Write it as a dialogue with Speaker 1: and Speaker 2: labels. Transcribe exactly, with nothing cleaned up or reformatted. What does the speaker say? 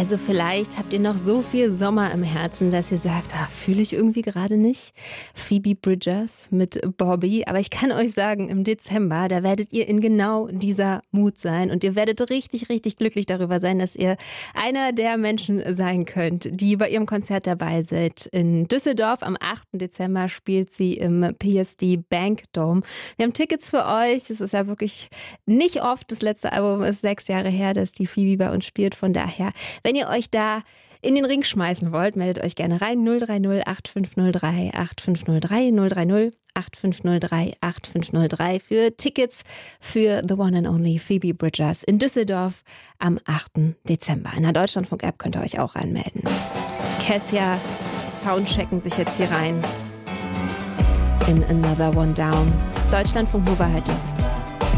Speaker 1: Also vielleicht habt ihr noch so viel Sommer im Herzen, dass ihr sagt, ach, fühle ich irgendwie gerade nicht. Phoebe Bridgers mit Bobby. Aber ich kann euch sagen, im Dezember, da werdet ihr in genau dieser Mut sein. Und ihr werdet richtig, richtig glücklich darüber sein, dass ihr einer der Menschen sein könnt, die bei ihrem Konzert dabei sind. In Düsseldorf am achten Dezember spielt sie im P S D Bank Dome. Wir haben Tickets für euch. Es ist ja wirklich nicht oft. Das letzte Album ist sechs Jahre her, dass die Phoebe bei uns spielt. Von daher, wenn ihr euch da in den Ring schmeißen wollt, meldet euch gerne rein. null drei null acht fünf null drei acht fünf null drei null drei null acht fünf null drei acht fünf null drei für Tickets für The One and Only Phoebe Bridgers in Düsseldorf am achten Dezember. In der Deutschlandfunk-App könnt ihr euch auch anmelden. Kessia soundchecken sich jetzt hier rein in Another One Down. Deutschlandfunk Nova heute.